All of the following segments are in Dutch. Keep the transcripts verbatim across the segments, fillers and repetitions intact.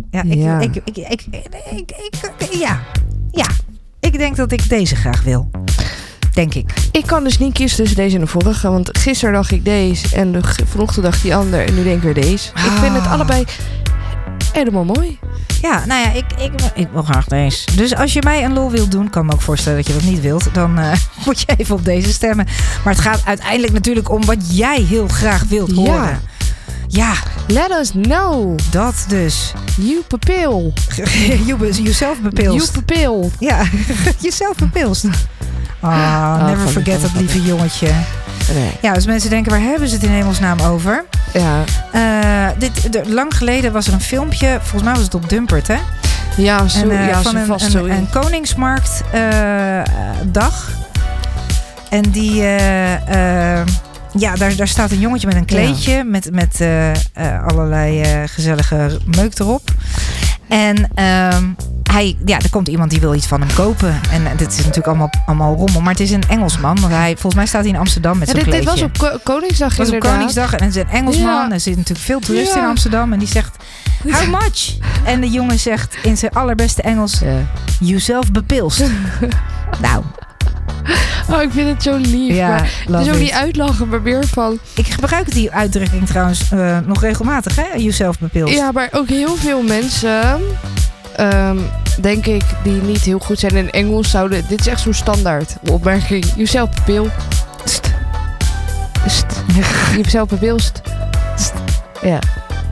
Ja, ik, Ja. Ik, ik, ik, ik, ik, ik- ik- ja. Ja. Ik denk dat ik deze graag wil. Denk ik. Ik kan dus niet kiezen tussen deze en de vorige. Want gisteren dacht ik deze. En de, vanochtend dacht die ander. En nu denk ik weer deze. Ah. Ik vind het allebei helemaal mooi. Ja, nou ja, ik, ik, ik wil graag deze. Dus als je mij een lol wilt doen, kan me ook voorstellen dat je dat niet wilt. Dan uh, moet je even op deze stemmen. Maar het gaat uiteindelijk natuurlijk om wat jij heel graag wilt Ja. horen. Ja, Let us know. dat dus. You pupil. you, be- jezelf bepilst. You pupil. Ja, jezelf bepilst. Ah, Oh, never funny, forget funny, dat lieve jongetje. Nee. Ja, als mensen denken, waar hebben ze het in hemelsnaam over? Ja. Uh, dit, de, lang geleden was er een filmpje, volgens mij was het op Dumpert, hè? Ja, zo, En, uh, ja, van zo een, vast een, zo. een Koningsmarktdag. En die, uh, uh, ja, daar, daar staat een jongetje met een kleedje. Ja. Met, met uh, uh, allerlei uh, gezellige meuk erop. En uh, hij, ja, er komt iemand die wil iets van hem kopen. En uh, dit is natuurlijk allemaal, allemaal rommel. Maar het is een Engelsman. Want hij, volgens mij staat hij in Amsterdam met ja, zo'n dit, kleedje. dit was op Ko- Koningsdag Het was op inderdaad. Koningsdag en het is een Engelsman. Ja. Er zitten natuurlijk veel toeristen Ja. in Amsterdam. En die zegt, how much? En de jongen zegt in zijn allerbeste Engels, Ja. yourself bepilst. Nou, Oh, ik vind het zo lief. ja, maar love zo it. niet uitlachen, maar meer van... Ik gebruik die uitdrukking trouwens uh, nog regelmatig, hè? Yourself bepilst. Ja, maar ook heel veel mensen, um, denk ik, die niet heel goed zijn in Engels, zouden... Dit is echt zo'n standaard opmerking. Yourself pupil. St. St. Yourself bepilst. St. Ja.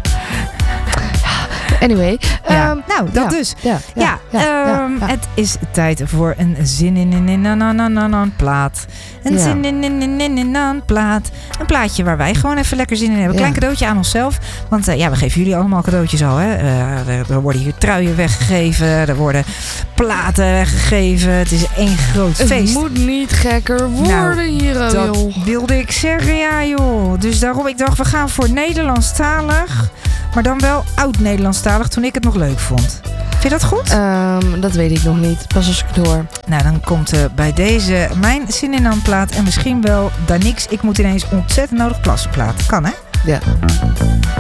Anyway. Ja. Um, Nou, dat ja, dus. Ja, Ja, ja, ja, um, ja. het is tijd voor een zin in in in een an an an an plaat. Een Ja. zin in in in in in an plaat. Een plaatje waar wij gewoon even lekker zin in hebben. Een klein Ja. cadeautje aan onszelf. Want uh, ja, we geven jullie allemaal cadeautjes al. Hè? Uh, er, er worden hier truien weggegeven. Er worden platen weggegeven. Het is één groot Het feest. moet niet gekker worden Nou, hier, oh, Dat joh. wilde ik zeggen, ja joh. Dus daarom, ik dacht, we gaan voor Nederlandstalig. Maar dan wel oud-Nederlandstalig, toen ik het nog leuk vond. Vind je dat goed? Um, dat weet ik nog niet. Pas als ik het hoor. Nou, dan komt uh, bij deze mijn zin in aan plaat. En misschien wel Danix. Ik moet ineens ontzettend nodig plassen plaat. Kan, hè? Ja.